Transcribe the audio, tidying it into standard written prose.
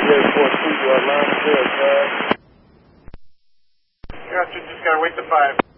you are line clear, sir. Gotcha, just gotta wait the 5.